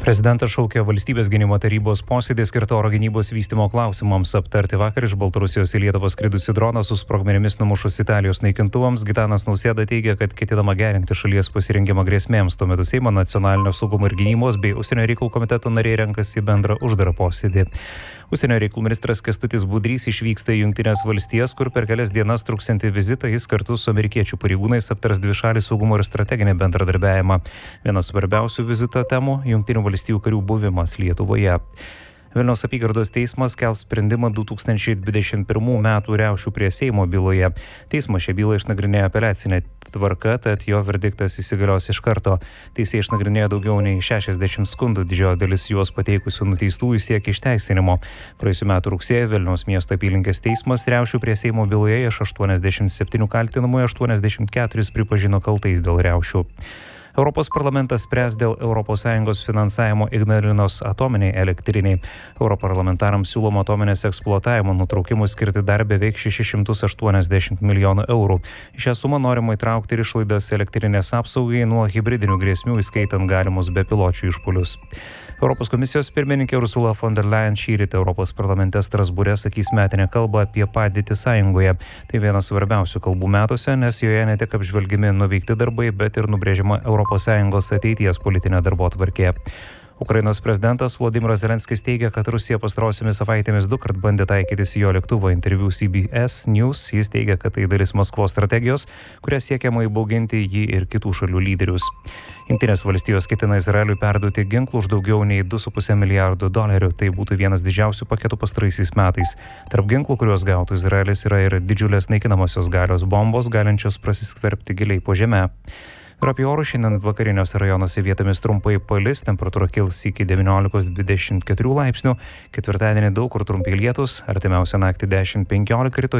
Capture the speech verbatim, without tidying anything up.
Prezidentas šaukė valstybės gynimo tarybos posėdį skirtą oro gynybos vystymo klausimams aptarti. Vakar iš Baltarusijos į Lietuvą skridusi droną su sprogmenimis numušus Italijos naikintuvams, Gitanas Nausėda teigia, kad ketinama gerinti šalies pasirengimą grėsmėms. Tuo metu Seimo nacionalinio saugumo ir gynybos bei užsienio reikalų komiteto nariai renkasi bendrą uždarą posėdį. Užsienio reikalų ministras Kęstutis Budrys išvyksta į Jungtines valstijas, kur per kelias dienas truksiantį vizitą jis kartu su amerikiečių pareigūnais aptars dvišalį saugumo ir strateginį bendradarbiavimą. Vienas svarbiausių vizito temų – Jungtinių valstijų karių buvimas Lietuvoje. Vilniaus apygardos teismas skelbs sprendimą du tūkstančiai dvidešimt pirmų metų riaušių prie Seimo byloje. Teismas šią bylą išnagrinėjo apeliacinę tvarka, tad jo verdiktas įsigalios iš karto. Teisėjai išnagrinėjo daugiau nei šešiasdešimt skundų, didžioji dalis juos pateikusių nuteistųjų siekia išteisinimo. Praėjusiu metu rugsėjį Vilniaus miesto apylinkės teismas riaušių prie Seimo byloje iš aštuoniasdešimt septynių kaltinamųjų aštuoniasdešimt keturis pripažino kaltais dėl riaušių. Europos parlamentas spręs dėl Europos Sąjungos finansavimo Ignalinos atominiai elektriniai. Europarlamentarams siūloma atominės eksploatavimo nutraukimui skirti dar beveik šešis šimtus aštuoniasdešimt milijonų eurų. Į šią sumą norima įtraukti ir išlaidas elektrinės apsaugai nuo hibridinių grėsmių, įskaitant galimus bepiločių išpuolius. Europos komisijos pirmininkė Ursula von der Leyen šįryt Europos parlamente Strasbūre sakys metinę kalbą apie padėtį sąjungoje. Tai vienas svarbiausių kalbų metuose, nes joje ne tik apžvelgiami nuveikti darbai, bet ir nubrėžiama Europos Sąjungos ateities politinė darbotvarkė. Ukrainos prezidentas Volodymyras Zelenskis teigia, kad Rusija pastarosiomis savaitėmis du kart bandė taikytis į jo lėktuvo. Interviu C B S News jis teigia, kad tai dalis Maskvos strategijos, kuria siekiama įbauginti jį ir kitų šalių lyderius. Jungtinės valstijos ketina Izraeliui perduoti ginklų už daugiau nei du su puse milijardo dolerių. Tai būtų vienas didžiausių paketų pastaraisiais metais. Tarp ginklų, kuriuos gautų Izraelis, yra ir didžiulės naikinamosios galios bombos, galinčios prasiskverbti giliai po žeme. Ir apie orus šiandien vakariniuose rajonuose vietomis trumpai palis, temperatūra kils iki devyniolikos dvidešimt keturių laipsnių. Ketvirtadienį daug kur trumpi lietūs, artimiausią naktį dešimt penkiolika rytoj.